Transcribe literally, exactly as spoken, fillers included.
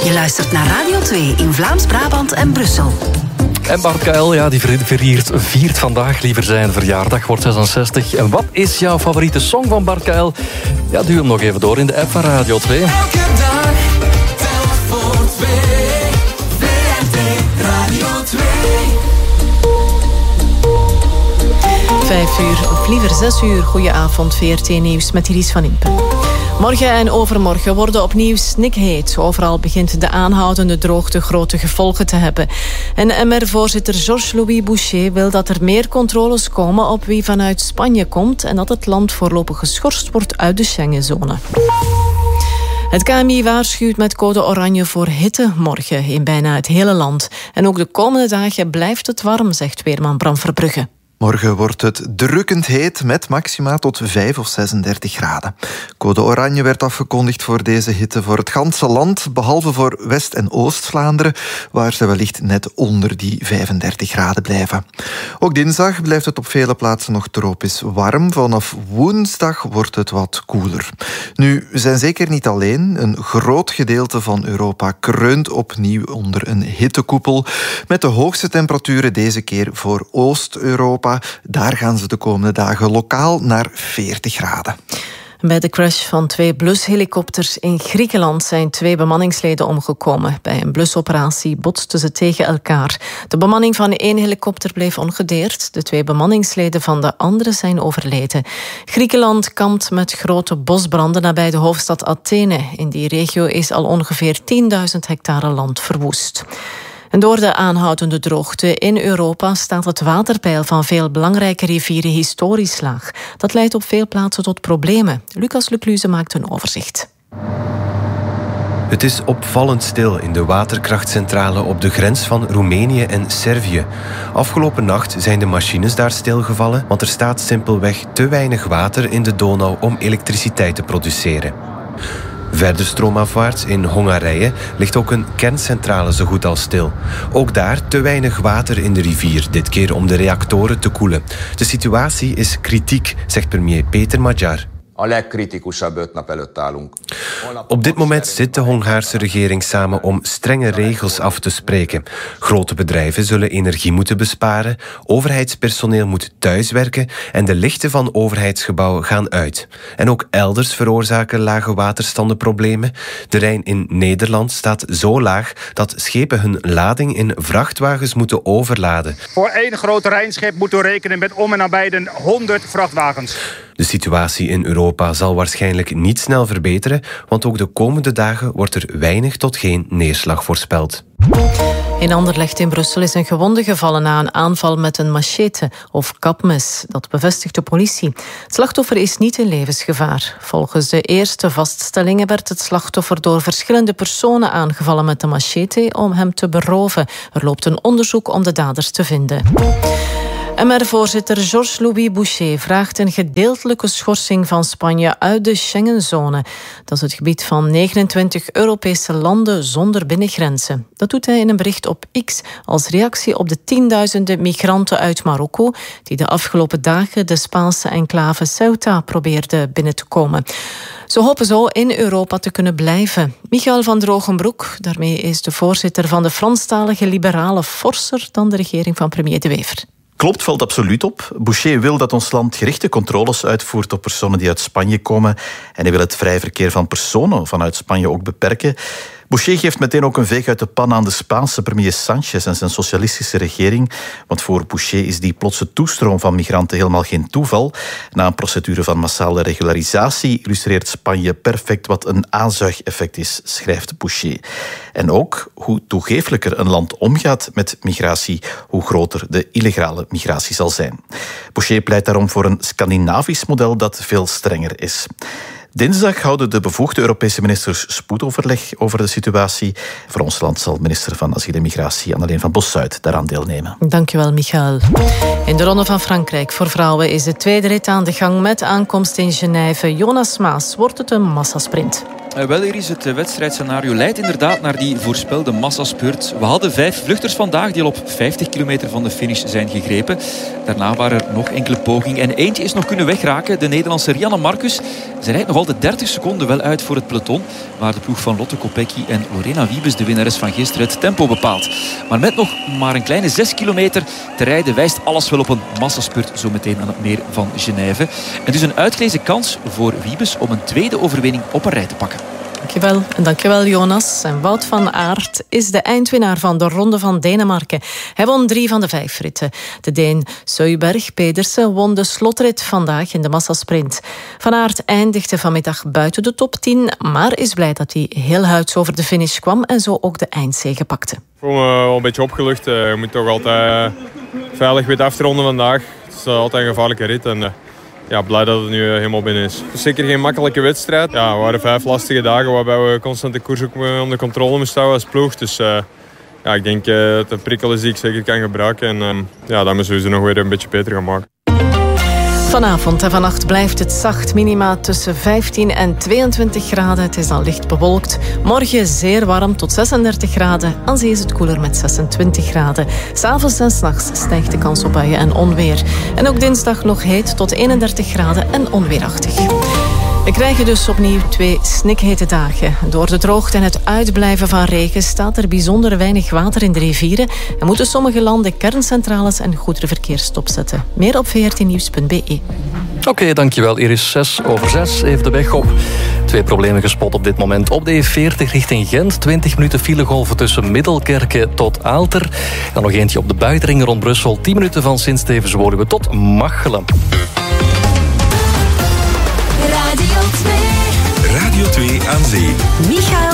Je luistert naar Radio twee in Vlaams-Brabant en Brussel. En Bart K L, ja, die viert, viert vandaag liever zijn verjaardag, wordt zesenzestig. En wat is jouw favoriete song van Bart K L? Ja, duw hem nog even door in de app van Radio twee. Elke dag, tel voor twee. V R T Radio twee. Vijf uur, of liever zes uur. Goedenavond, V R T Nieuws met Iris van Impen. Morgen en overmorgen worden opnieuw snikheet. Overal begint de aanhoudende droogte grote gevolgen te hebben. En M R-voorzitter Georges-Louis Boucher wil dat er meer controles komen op wie vanuit Spanje komt en dat het land voorlopig geschorst wordt uit de Schengenzone. Het K M I waarschuwt met code oranje voor hitte morgen in bijna het hele land. En ook de komende dagen blijft het warm, zegt weerman Bram Verbrugge. Morgen wordt het drukkend heet met maxima tot vijf of zesendertig graden. Code oranje werd afgekondigd voor deze hitte voor het ganse land, behalve voor West- en Oost-Vlaanderen, waar ze wellicht net onder die vijfendertig graden blijven. Ook dinsdag blijft het op vele plaatsen nog tropisch warm. Vanaf woensdag wordt het wat koeler. Nu, we zijn zeker niet alleen. Een groot gedeelte van Europa kreunt opnieuw onder een hittekoepel, met de hoogste temperaturen deze keer voor Oost-Europa. Daar gaan ze de komende dagen lokaal naar veertig graden. Bij de crash van twee blushelikopters in Griekenland zijn twee bemanningsleden omgekomen. Bij een blusoperatie botsten ze tegen elkaar. De bemanning van één helikopter bleef ongedeerd. De twee bemanningsleden van de andere zijn overleden. Griekenland kampt met grote bosbranden nabij de hoofdstad Athene. In die regio is al ongeveer tienduizend hectare land verwoest. En door de aanhoudende droogte in Europa staat het waterpeil van veel belangrijke rivieren historisch laag. Dat leidt op veel plaatsen tot problemen. Lucas Lecluze maakt een overzicht. Het is opvallend stil in de waterkrachtcentrale op de grens van Roemenië en Servië. Afgelopen nacht zijn de machines daar stilgevallen, want er staat simpelweg te weinig water in de Donau om elektriciteit te produceren. Verder stroomafwaarts in Hongarije ligt ook een kerncentrale zo goed als stil. Ook daar te weinig water in de rivier, dit keer om de reactoren te koelen. De situatie is kritiek, zegt premier Péter Magyar. Op dit moment zit de Hongaarse regering samen om strenge regels af te spreken. Grote bedrijven zullen energie moeten besparen, overheidspersoneel moet thuiswerken en de lichten van overheidsgebouwen gaan uit. En ook elders veroorzaken lage waterstanden problemen. De Rijn in Nederland staat zo laag dat schepen hun lading in vrachtwagens moeten overladen. Voor één groot Rijnschip moeten we rekenen met om en nabij de honderd vrachtwagens. De situatie in Europa zal waarschijnlijk niet snel verbeteren, want ook de komende dagen wordt er weinig tot geen neerslag voorspeld. In Anderlecht in Brussel is een gewonde gevallen na een aanval met een machete of kapmes. Dat bevestigt de politie. Het slachtoffer is niet in levensgevaar. Volgens de eerste vaststellingen werd het slachtoffer door verschillende personen aangevallen met de machete om hem te beroven. Er loopt een onderzoek om de daders te vinden. M R-voorzitter Georges-Louis Boucher vraagt een gedeeltelijke schorsing van Spanje uit de Schengenzone. Dat is het gebied van negenentwintig Europese landen zonder binnengrenzen. Dat doet hij in een bericht op X als reactie op de tienduizenden migranten uit Marokko die de afgelopen dagen de Spaanse enclave Ceuta probeerden binnen te komen. Ze hopen zo in Europa te kunnen blijven. Michael van Drogenbroek, daarmee is de voorzitter van de Franstalige Liberalen forser dan de regering van premier De Wever. Klopt, valt absoluut op. Boucher wil dat ons land gerichte controles uitvoert op personen die uit Spanje komen. En hij wil het vrij verkeer van personen vanuit Spanje ook beperken. Boucher geeft meteen ook een veeg uit de pan aan de Spaanse premier Sánchez en zijn socialistische regering. Want voor Boucher is die plotse toestroom van migranten helemaal geen toeval. Na een procedure van massale regularisatie illustreert Spanje perfect wat een aanzuigeffect is, schrijft Boucher. En ook hoe toegeeflijker een land omgaat met migratie, hoe groter de illegale migratie zal zijn. Boucher pleit daarom voor een Scandinavisch model dat veel strenger is. Dinsdag houden de bevoegde Europese ministers spoedoverleg over de situatie. Voor ons land zal minister van Asiel en Migratie Anneleen van Bossuyt daaraan deelnemen. Dankjewel, Michael. In de Ronde van Frankrijk voor vrouwen is de tweede rit aan de gang met aankomst in Genève. Jonas Maas wordt het een massasprint. Uh, wel, Iris, het wedstrijdscenario leidt inderdaad naar die voorspelde massaspurt. We hadden vijf vluchters vandaag die al op vijftig kilometer van de finish zijn gegrepen. Daarna waren er nog enkele pogingen en eentje is nog kunnen wegraken. De Nederlandse Rianne Marcus. Zij rijdt nog altijd dertig seconden wel uit voor het peloton, waar de ploeg van Lotte Kopecky en Lorena Wiebes, de winnares van gisteren, het tempo bepaalt. Maar met nog maar een kleine zes kilometer te rijden wijst alles wel op een massaspurt zometeen aan het meer van Genève. En dus een uitgelezen kans voor Wiebes om een tweede overwinning op een rij te pakken. Dankjewel. En dankjewel Jonas. En Wout van Aert is de eindwinnaar van de Ronde van Denemarken. Hij won drie van de vijf ritten. De Deen Søjberg Pedersen won de slotrit vandaag in de massasprint. Van Aert eindigde vanmiddag buiten de top tien, maar is blij dat hij heel huids over de finish kwam en zo ook de eindzege pakte. Ik voel me wel een beetje opgelucht. Je moet toch altijd veilig weten af te ronden vandaag. Het is altijd een gevaarlijke rit en ja, blij dat het nu helemaal binnen is. Het is zeker geen makkelijke wedstrijd. Ja, er waren vijf lastige dagen waarbij we constant de koers ook onder controle moesten houden als ploeg. Dus uh, ja, ik denk uh, dat het een prikkel is die ik zeker kan gebruiken. En um, ja, dat moeten we ze nog weer een beetje beter gaan maken. Vanavond en vannacht blijft het zacht, minima tussen vijftien en tweeëntwintig graden. Het is dan licht bewolkt. Morgen zeer warm tot zesendertig graden. Aan zee is het koeler met zesentwintig graden. 'S Avonds en 's nachts stijgt de kans op buien en onweer. En ook dinsdag nog heet tot eenendertig graden en onweerachtig. We krijgen dus opnieuw twee snikhete dagen. Door de droogte en het uitblijven van regen staat er bijzonder weinig water in de rivieren en moeten sommige landen kerncentrales en goederenverkeer stopzetten. Meer op v r t nieuws punt b e. Oké, okay, dankjewel Iris. Zes over zes, even de weg op. Twee problemen gespot op dit moment. Op de E veertig richting Gent, twintig minuten filegolven tussen Middelkerke tot Aalter. Dan nog eentje op de buitenring rond Brussel, tien minuten van Sint-Stevens-Woluwe tot Machelen. Radio twee. Radio twee aan zee. Michael